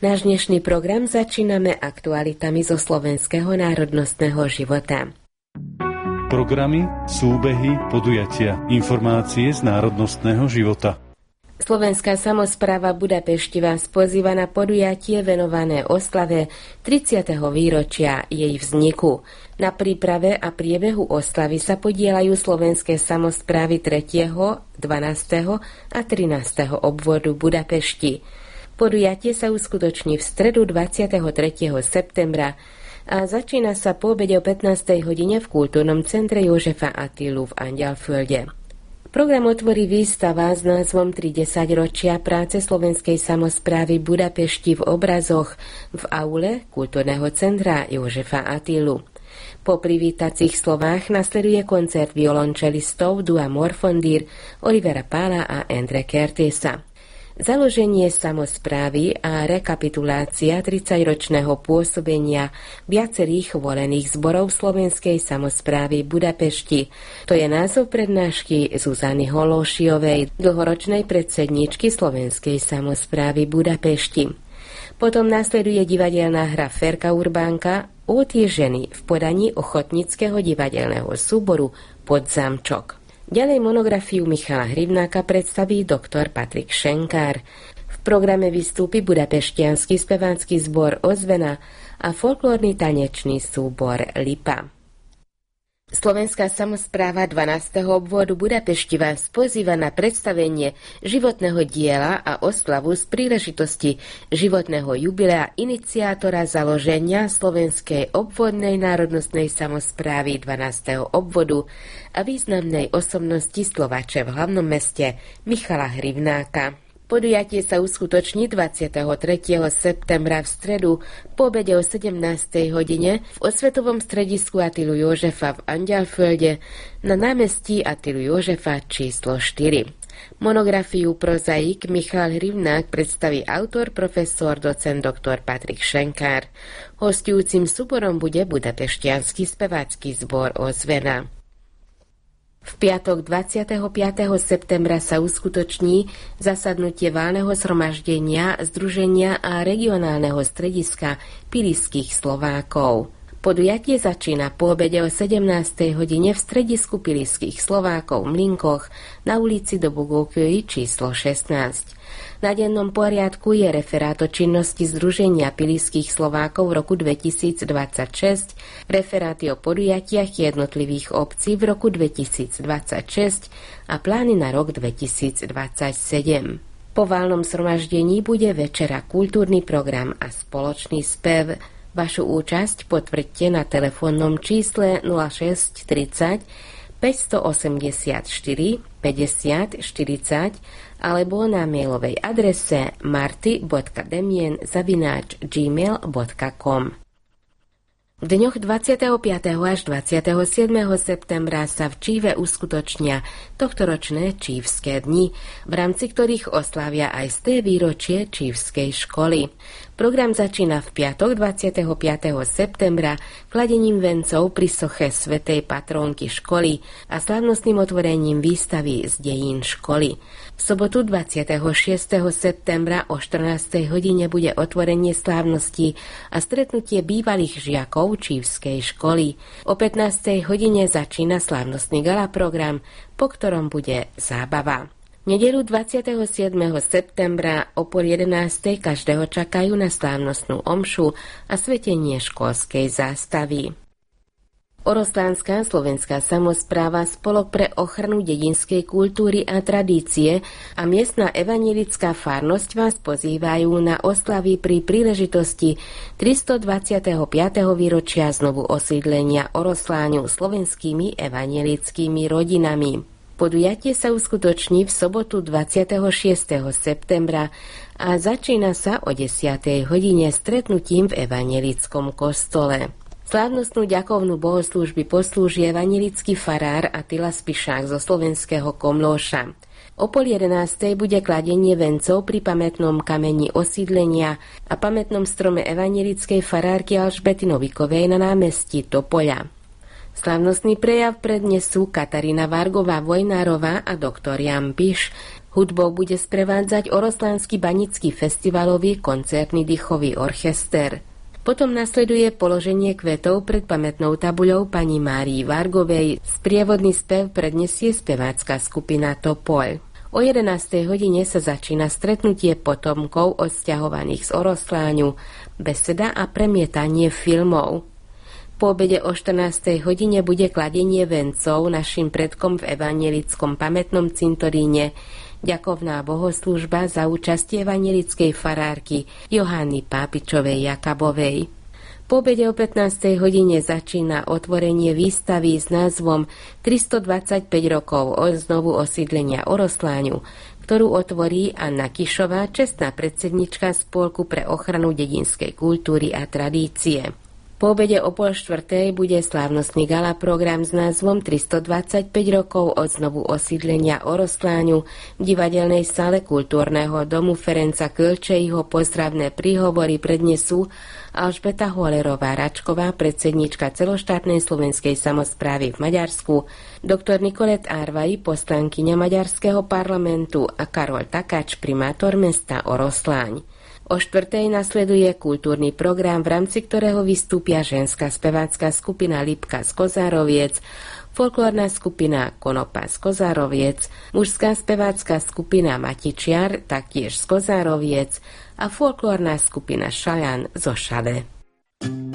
Náš dnešný program začíname aktualitami zo slovenského národnostného života. Programy, súbehy, podujatia, informácie z národnostného života. Slovenská samospráva Budapešti vás pozýva na podujatie venované oslave 30. výročia jej vzniku. Na príprave a priebehu oslavy sa podieľajú slovenské samosprávy 3., 12. a 13. obvodu Budapešti. Podujatie sa uskutoční v stredu 23. septembra a začína sa po obede o 15. hodine v kultúrnom centre Jožefa Attilu v Angyalfölde. Program otvorí výstava s názvom 30 ročia práce slovenskej samosprávy Budapešti v obrazoch v aule kultúrneho centra Jožefa Attilu. Po privítacích slovách nasleduje koncert violončelistov Dua Morfondir, Olivera Pála a Endre Kertésa. Založenie samosprávy a rekapitulácia 30-ročného pôsobenia viacerých volených zborov slovenskej samosprávy Budapešti. To je názov prednášky Zuzany Holóšiovej, dlhoročnej predsedníčky slovenskej samosprávy Budapešti. Potom nasleduje divadelná hra Ferka Urbánka O tie ženy v podaní ochotníckeho divadelného súboru Podzamčok. Ďalej monografiu Michala Hrivnáka predstaví doktor Patrik Šenkár. V programe vystúpi budapešťanský spevácky zbor Ozvena a folklórny tanečný súbor Lipa. Slovenská samospráva 12. obvodu Budapešti vás pozýva na predstavenie životného diela a oslavu z príležitosti životného jubilea iniciátora založenia Slovenskej obvodnej národnostnej samosprávy 12. obvodu a významnej osobnosti Slovače v hlavnom meste Michala Hrivnáka. Podujatie sa uskutoční 23. septembra v stredu po obede o 17. hodine v osvetovom stredisku Attilu Jožefa v Angyalfölde na námestí Attilu Jožefa číslo 4. Monografiu prozaik Michal Hrivnák predstaví autor, profesor, docent doktor Patrik Šenkár. Hostujúcim súborom bude budapešťanský spevácky zbor Ozvena. V piatok 25. septembra sa uskutoční zasadnutie valného zhromaždenia Združenia a regionálneho strediska Pilisských Slovákov. Podujatie začína po obede o 17. hodine v stredisku Pilisských Slovákov v Mlynkoch na ulici Dobogókői číslo 16. Na dennom poriadku je referát o činnosti Združenia Pilisských Slovákov v roku 2026, referáty o podujatiach jednotlivých obcí v roku 2026 a plány na rok 2027. Po valnom zhromaždení bude večera, kultúrny program a spoločný spev. Vašu účasť potvrďte na telefónnom čísle 06 30 584 50 40 alebo na mailovej adrese marty.demien@gmail.com. V dňoch 25. až 27. septembra sa v Číve uskutočnia tohtoročné Čívske dni, v rámci ktorých oslávia aj 100. výročie Čívskej školy. Program začína v piatok 25. septembra kladením vencov pri soche svätej patrónky školy a slávnostným otvorením výstavy z dejín školy. V sobotu 26. septembra o 14. hodine bude otvorenie slávnosti a stretnutie bývalých žiakov Čívskej školy. O 15. hodine začína slávnostný gala program, po ktorom bude zábava. V nedeľu 27. septembra o 10:30 každého čakajú na slávnostnú omšu a svetenie školskej zástavy. Oroslánska slovenská samospráva, Spolok pre ochranu dedinskej kultúry a tradície a miestna evanjelická farnosť vás pozývajú na oslavy pri príležitosti 325. výročia znovu osídlenia Orosláňu slovenskými evanjelickými rodinami. Podujatie sa uskutoční v sobotu 26. septembra a začína sa o 10. hodine stretnutím v evanjelickom kostole. Slávnostnú ďakovnú bohoslúžby poslúži evanjelický farár Attila Spišák zo slovenského Komlóša. O 10:30 bude kladenie vencov pri pamätnom kameni osídlenia a pamätnom strome evanjelickej farárky Alžbety Novikovej na námestí Topoľa. Slávnostný prejav prednesú Katarína Vargová Vojnárová a doktor Jan Piš. Hudbou bude sprevádzať Oroslánsky banický festivalový koncertný dýchový orchester. Potom nasleduje položenie kvetov pred pamätnou tabuľou pani Márii Vargovej. Sprievodný spev predniesie spevácka skupina Topol. O 11. hodine sa začína stretnutie potomkov odsťahovaných z Orosláňu, beseda a premietanie filmov. Po obede o 14. hodine bude kladenie vencov našim predkom v evanjelickom pamätnom cintoríne, ďakovná bohoslúžba za účastie evanjelickej farárky Johany Pápičovej Jakabovej. Po obede o 15. hodine začína otvorenie výstavy s názvom 325 rokov od znovu osídlenia Orosláňu, ktorú otvorí Anna Kišová, čestná predsednička Spolku pre ochranu dedinskej kultúry a tradície. Po obede o 3:30 bude slávnostný gala program s názvom 325 rokov od znovu osídlenia Orosláňu v divadelnej sále kultúrneho domu Ferenca Kölčejho. Pozdravné príhovory prednesú Alžbeta Holerová-Račková, predsednička celoštátnej slovenskej samosprávy v Maďarsku, doktor Nicolet Arvaj, poslankyňa Maďarského parlamentu a Karol Takáč, primátor mesta Orosláň. O 4:00 nasleduje kultúrny program, v rámci ktorého vystúpia ženská spevácka skupina Lipka z Kozároviec, folklórna skupina Konopa z Kozároviec, mužská spevácka skupina Matičiar, taktiež z Kozároviec, a folklórna skupina Šajan zo Šade.